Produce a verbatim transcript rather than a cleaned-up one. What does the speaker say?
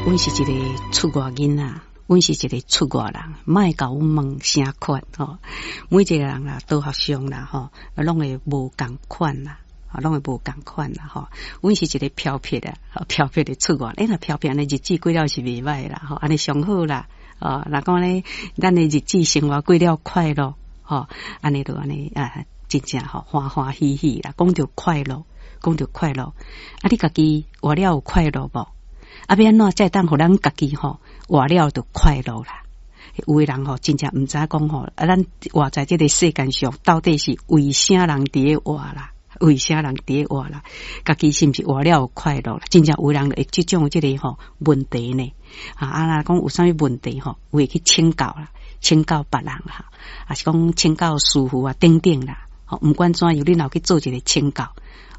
阮是一个出外囡仔，阮是一个出外人，莫甲阮问啥款吼。每一个人啦，都学上啦吼，拢会无共款啦，拢会无共款啦吼。阮是一个飘撇的，飘撇的出外，哎那飘撇安尼日子过了是袂歹啦吼，安尼上好啦。哦，若讲咧，咱的日子生活过了快乐，吼，安尼都安尼啊，真正吼欢欢喜喜啦。讲着快乐，讲着快乐，啊，你家己活了有快乐无？啊，要安怎才当互咱家己吼活了就快乐啦？有的人吼真正毋知讲吼，啊，咱活在这个世间上，到底是为啥人伫咧活啦？为啥人伫咧活啦？家己是毋是活了有快乐啦？真正有人会即种即个吼问题呢？啊，啊，若讲有啥物问题吼，会去请教啦，请教别人啦，啊是讲请教师傅啊等等啦。吼，毋管怎样，你若去做一个请教，